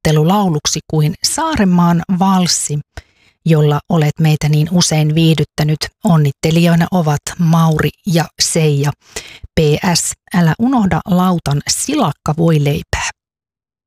onnittelulauluksi kuin Saarenmaan valssi, jolla olet meitä niin usein viihdyttänyt. Onnittelijoina ovat Mauri ja Seija. PS, älä unohda lautan silakkavoileipää.